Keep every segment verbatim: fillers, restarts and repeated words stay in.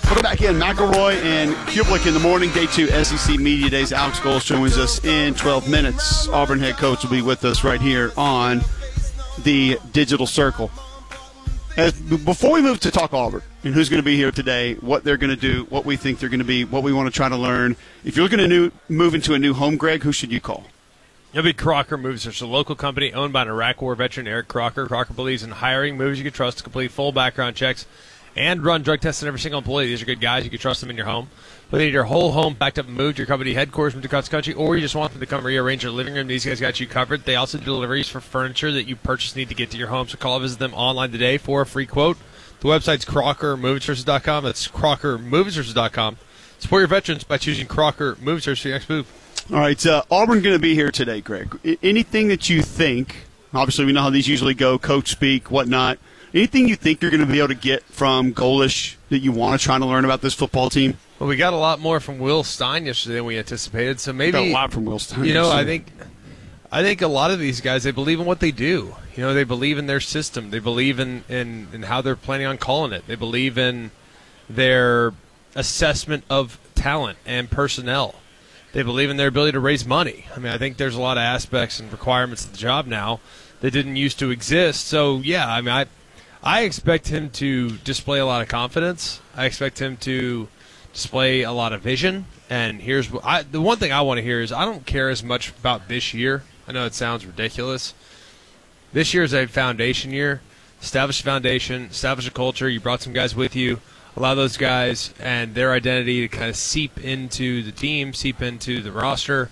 Welcome back in. McElroy and Kublik in the morning. Day two S E C Media Days. Alex Gold joins us in twelve minutes. Auburn head coach will be with us right here on the Digital Circle. As, before we move to talk Auburn and who's going to be here today, what they're going to do, what we think they're going to be, what we want to try to learn, if you're looking to new, move into a new home, Greg, who should you call? It'll be Crocker Moves. It's a local company owned by an Iraq War veteran, Eric Crocker. Crocker believes in hiring moves you can trust to complete full background checks and run drug tests on every single employee. These are good guys. You can trust them in your home. Whether you need your whole home backed up and moved, your company headquarters moved across the country, or you just want them to come rearrange your living room, these guys got you covered. They also do deliveries for furniture that you purchase need to get to your home. So call or visit them online today for a free quote. The website's Crocker Moving Services dot com. That's Crocker Moving Services dot com. Support your veterans by choosing Crocker Moving Services for your next move. All right, uh, Auburn going to be here today, Greg. I- anything that you think, obviously we know how these usually go, coach speak, whatnot, anything you think you're going to be able to get from Golish that you want to try to learn about this football team? Well, we got a lot more from Will Stein yesterday than we anticipated, so maybe got a lot from Will Stein. You know, I think I think a lot of these guys, they believe in what they do. You know, they believe in their system. They believe in, in, in how they're planning on calling it. They believe in their assessment of talent and personnel. They believe in their ability to raise money. I mean, I think there's a lot of aspects and requirements of the job now that didn't used to exist. So, yeah, I mean, I I expect him to display a lot of confidence. I expect him to display a lot of vision. And here's what I, the one thing I want to hear is I don't care as much about this year. I know it sounds ridiculous. This year is a foundation year. Establish a foundation, establish a culture. You brought some guys with you. Allow those guys and their identity to kind of seep into the team, seep into the roster,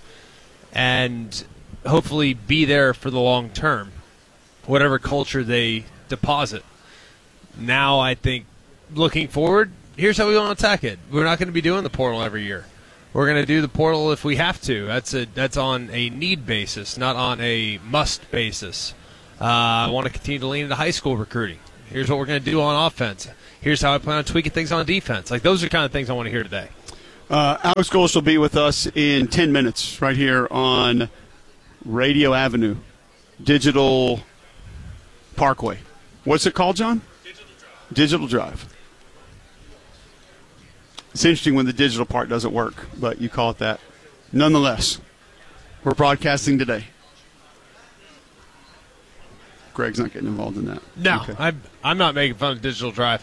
and hopefully be there for the long term, whatever culture they deposit. Now I think looking forward, here's how we want to attack it. We're not going to be doing the portal every year. We're going to do the portal if we have to. That's a that's on a need basis, not on a must basis. Uh, I want to continue to lean into high school recruiting. Here's what we're going to do on offense. Here's how I plan on tweaking things on defense. Like, those are the kind of things I want to hear today. Uh, Alex Gold will be with us in ten minutes right here on Radio Avenue, Digital Parkway. What's it called, John? Digital Drive. Digital Drive. It's interesting when the digital part doesn't work, but you call it that. Nonetheless, we're broadcasting today. Greg's not getting involved in that. No, okay. I'm, I'm not making fun of Digital Drive.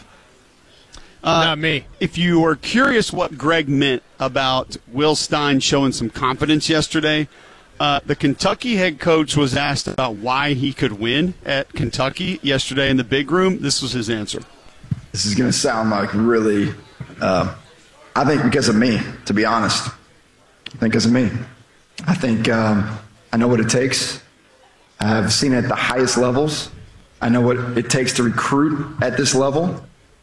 Uh, not me. If you were curious what Greg meant about Will Stein showing some confidence yesterday, uh, the Kentucky head coach was asked about why he could win at Kentucky yesterday in the big room. This was his answer. This is going to sound like really, uh, I think because of me, to be honest. I think because of me. I think um, I know what it takes. I've seen it at the highest levels. I know what it takes to recruit at this level.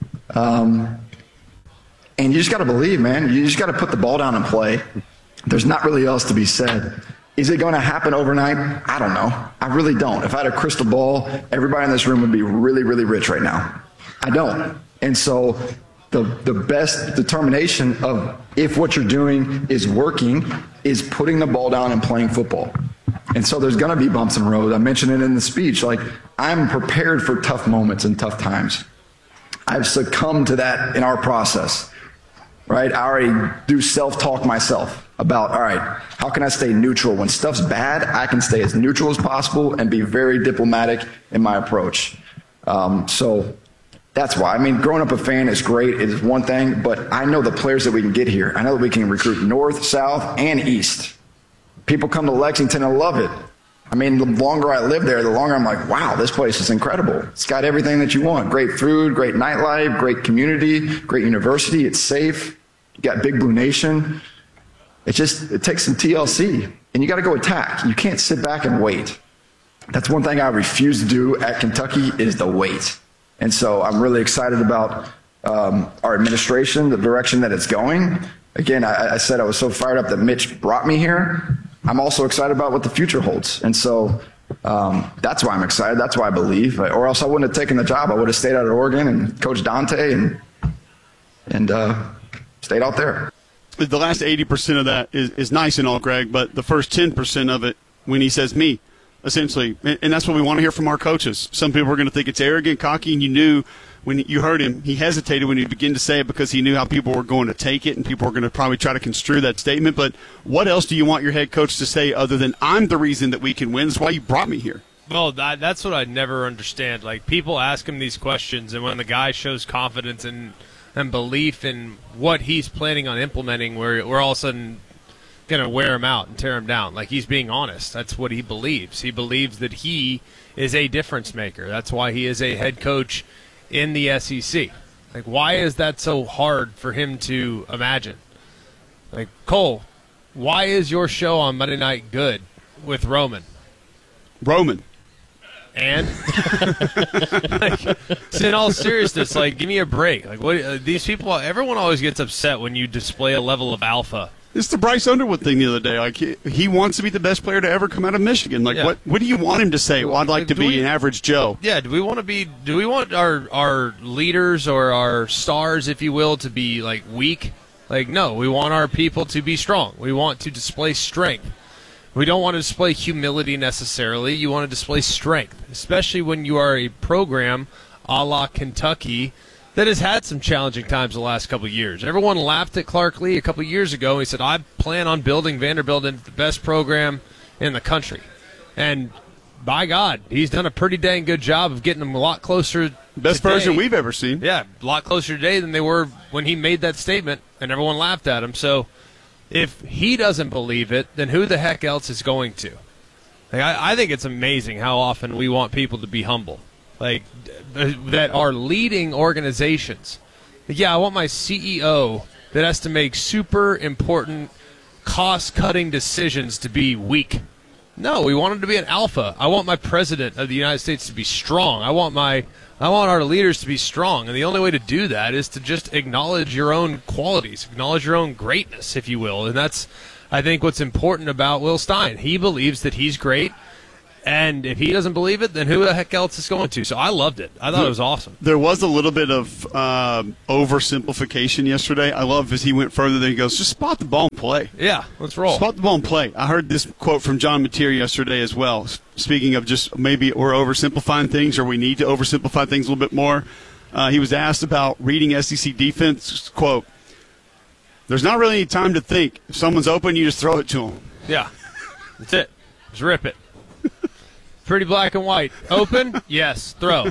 Um, and you just got to believe, man. You just got to put the ball down and play. There's not really else to be said. Is it going to happen overnight? I don't know. I really don't. If I had a crystal ball, everybody in this room would be really, really rich right now. I don't. And so the the best determination of if what you're doing is working is putting the ball down and playing football. And so there's going to be bumps in the road. I mentioned it in the speech. Like, I'm prepared for tough moments and tough times. I've succumbed to that in our process, right? I already do self-talk myself about, all right, how can I stay neutral? When stuff's bad, I can stay as neutral as possible and be very diplomatic in my approach. Um, so that's why. I mean, growing up a fan is great. It is one thing, but I know the players that we can get here. I know that we can recruit north, south, and east. People come to Lexington and love it. I mean, the longer I live there, the longer I'm like, wow, this place is incredible. It's got everything that you want. Great food, great nightlife, great community, great university. It's safe. You got Big Blue Nation. It just, it takes some T L C, and you got to go attack. You can't sit back and wait. That's one thing I refuse to do at Kentucky is the wait. And so I'm really excited about um, our administration, the direction that it's going. Again, I, I said I was so fired up that Mitch brought me here. I'm also excited about what the future holds. And so um, that's why I'm excited. That's why I believe. Or else I wouldn't have taken the job. I would have stayed out at Oregon and coached Dante and, and uh, stayed out there. The last eighty percent of that is, is nice and all, Greg, but the first ten percent of it, when he says me, essentially, and that's what we want to hear from our coaches. Some people are going to think it's arrogant, cocky, and you knew when you heard him, he hesitated when he began to say it because he knew how people were going to take it and people were going to probably try to construe that statement. But what else do you want your head coach to say other than I'm the reason that we can win? That's why you brought me here. Well, that, that's what I never understand. Like, people ask him these questions, and when the guy shows confidence and, and belief in what he's planning on implementing, we're, we're all of a sudden going to wear him out and tear him down. Like, he's being honest. That's what he believes. He believes that he is a difference maker. That's why he is a head coach in the S E C. Like, why is that so hard for him to imagine? Like, Cole, why is your show on Monday Night good with Roman? Roman. And like, so in all seriousness, like, give me a break. Like, what uh, these people, everyone always gets upset when you display a level of alpha. It's the Bryce Underwood thing the other day. Like, he, he wants to be the best player to ever come out of Michigan. Like, Yeah. what what do you want him to say? Well, I'd like to Do be we- an average Joe. Yeah, do we want to be? Do we want our our leaders or our stars, if you will, to be like weak? Like, no, we want our people to be strong. We want to display strength. We don't want to display humility necessarily. You want to display strength, especially when you are a program a la Kentucky that has had some challenging times the last couple of years. Everyone laughed at Clark Lee a couple of years ago. He said, I plan on building Vanderbilt into the best program in the country. And by God, he's done a pretty dang good job of getting them a lot closer. Best today. version we've ever seen. Yeah, a lot closer today than they were when he made that statement, and everyone laughed at him. So if he doesn't believe it, then who the heck else is going to? Like, I, I think it's amazing how often we want people to be humble. Like, th- that are leading organizations. Like, yeah, I want my C E O that has to make super important cost-cutting decisions to be weak. No, we want him to be an alpha. I want my president of the United States to be strong. I want my I want our leaders to be strong. And the only way to do that is to just acknowledge your own qualities, acknowledge your own greatness, if you will. And that's, I think, what's important about Will Stein. He believes that he's great. And if he doesn't believe it, then who the heck else is going to? So I loved it. I thought it was awesome. There was a little bit of uh, oversimplification yesterday. I love as he went further than he goes, just spot the ball and play. Yeah, let's roll. Spot the ball and play. I heard this quote from John Mateer yesterday as well. Speaking of just maybe we're oversimplifying things or we need to oversimplify things a little bit more. Uh, he was asked about reading S E C defense. Quote, there's not really any time to think. If someone's open, you just throw it to them. Yeah, that's it. Just rip it. Pretty black and white. Open? Yes. Throw.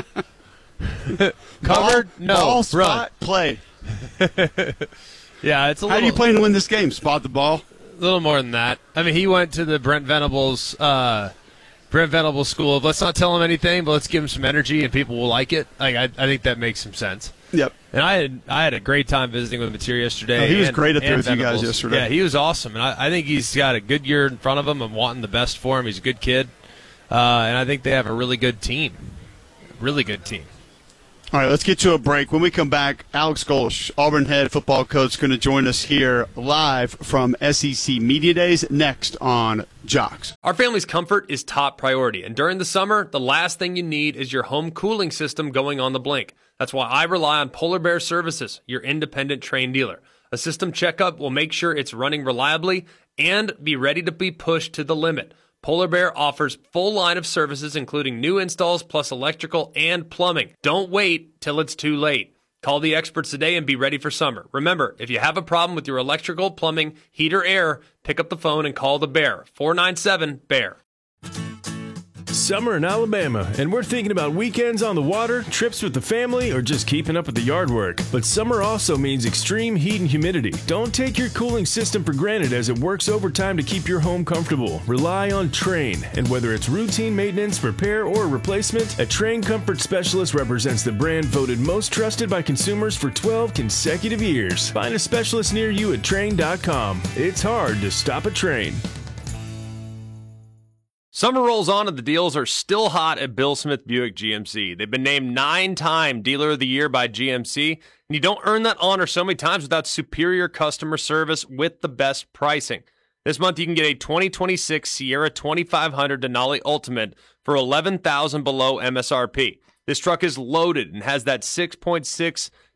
Covered? Ball, No. Ball, Run. spot, play. Yeah, it's a How little, do you plan to win this game? Spot the ball? a little more than that. I mean, he went to the Brent Venables uh, Brent Venables school of let's not tell him anything, but let's give him some energy and people will like it. Like, I, I think that makes some sense. Yep. And I had I had a great time visiting with Mateer yesterday. Oh, he was and, great up there and with you guys Venables. yesterday. Yeah, he was awesome. And I, I think he's got a good year in front of him. I'm wanting the best for him. He's a good kid. Uh, and I think they have a really good team. Really good team. All right, let's get to a break. When we come back, Alex Golesh, Auburn head football coach, going to join us here live from S E C Media Days next on Jocks. Our family's comfort is top priority, and during the summer, the last thing you need is your home cooling system going on the blink. That's why I rely on Polar Bear Services, your independent Trane dealer. A system checkup will make sure it's running reliably and be ready to be pushed to the limit. Polar Bear offers full line of services, including new installs plus electrical and plumbing. Don't wait till it's too late. Call the experts today and be ready for summer. Remember, if you have a problem with your electrical, plumbing, heat, or air, pick up the phone and call the Bear. four nine seven, B E A R. Summer in Alabama, and we're thinking about weekends on the water, trips with the family, or just keeping up with the yard work. But summer also means extreme heat and humidity. Don't take your cooling system for granted as it works overtime to keep your home comfortable. Rely on Trane, and whether it's routine maintenance, repair, or replacement, a Trane Comfort Specialist represents the brand voted most trusted by consumers for twelve consecutive years. Find a specialist near you at Trane dot com. It's hard to stop a Trane. Summer rolls on and the deals are still hot at Bill Smith Buick G M C. They've been named nine-time Dealer of the Year by G M C, and you don't earn that honor so many times without superior customer service with the best pricing. This month you can get a twenty twenty-six Sierra twenty-five hundred Denali Ultimate for eleven thousand dollars below M S R P. This truck is loaded and has that six point six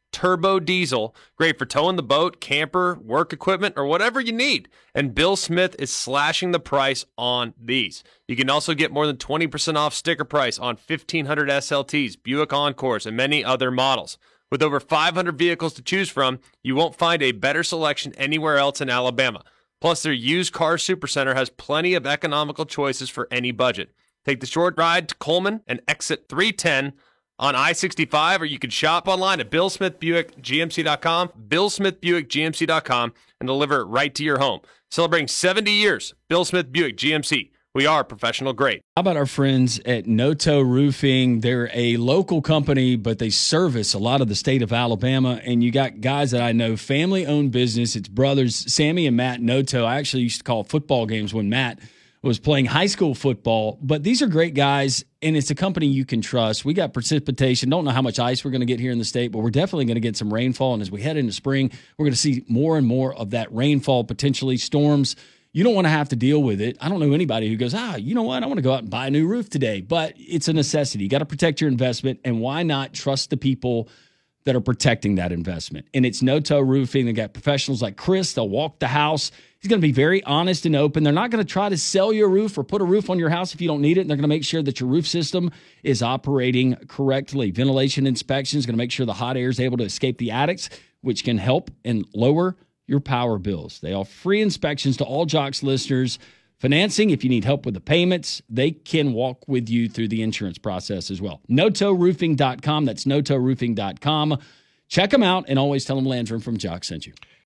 turbo diesel, great for towing the boat, camper, work equipment, or whatever you need. And Bill Smith is slashing the price on these. You can also get more than twenty percent off sticker price on fifteen hundred S L Ts, Buick Encores, and many other models. With over five hundred vehicles to choose from, you won't find a better selection anywhere else in Alabama. Plus, their used car supercenter has plenty of economical choices for any budget. Take the short ride to Coleman and exit three ten on I sixty-five, or you can shop online at bill smith buick g m c dot com, bill smith buick g m c dot com, and deliver it right to your home. Celebrating seventy years, Bill Smith Buick G M C. We are professional grade. How about our friends at Noto Roofing? They're a local company, but they service a lot of the state of Alabama. And you got guys that I know, family-owned business. It's brothers, Sammy and Matt Noto. I actually used to call football games when Matt was playing high school football. But these are great guys, and it's a company you can trust. We got precipitation. Don't know how much ice we're going to get here in the state, but we're definitely going to get some rainfall. And as we head into spring, we're going to see more and more of that rainfall, potentially storms. You don't want to have to deal with it. I don't know anybody who goes, ah, you know what? I want to go out and buy a new roof today. But it's a necessity. You got to protect your investment, and why not trust the people that are protecting that investment? And it's Noto Roofing. They got professionals like Chris. They'll walk the house. He's going to be very honest and open. They're not going to try to sell you a roof or put a roof on your house if you don't need it. And they're going to make sure that your roof system is operating correctly. Ventilation inspection is going to make sure the hot air is able to escape the attics, which can help and lower your power bills. They offer free inspections to all Jocks listeners. Financing, if you need help with the payments, they can walk with you through the insurance process as well. noto roofing dot com. That's noto roofing dot com. Check them out, and always tell them Landrum from Jocks sent you.